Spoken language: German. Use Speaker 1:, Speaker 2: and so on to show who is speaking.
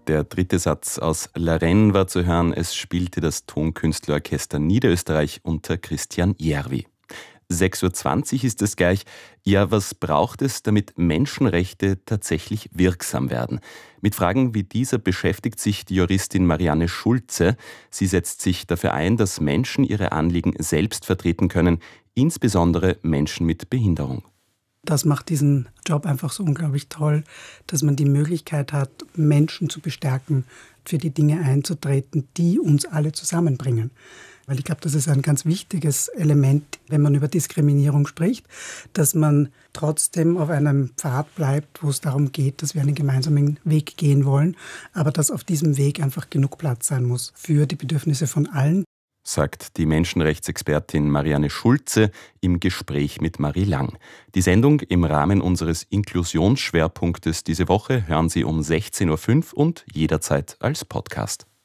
Speaker 1: Der dritte Satz aus La Reine war zu hören. Es spielte das Tonkünstlerorchester Niederösterreich unter Christian Järvi. 6.20 Uhr ist es gleich. Ja, was braucht es, damit Menschenrechte tatsächlich wirksam werden? Mit Fragen wie dieser beschäftigt sich die Juristin Marianne Schulze. Sie setzt sich dafür ein, dass Menschen ihre Anliegen selbst vertreten können, insbesondere Menschen mit Behinderung.
Speaker 2: Das macht diesen Job einfach so unglaublich toll, dass man die Möglichkeit hat, Menschen zu bestärken, für die Dinge einzutreten, die uns alle zusammenbringen. Weil ich glaube, das ist ein ganz wichtiges Element, wenn man über Diskriminierung spricht, dass man trotzdem auf einem Pfad bleibt, wo es darum geht, dass wir einen gemeinsamen Weg gehen wollen, aber dass auf diesem Weg einfach genug Platz sein muss für die Bedürfnisse von allen.
Speaker 1: Sagt die Menschenrechtsexpertin Marianne Schulze im Gespräch mit Marie Lang. Die Sendung im Rahmen unseres Inklusionsschwerpunktes diese Woche hören Sie um 16.05 Uhr und jederzeit als Podcast.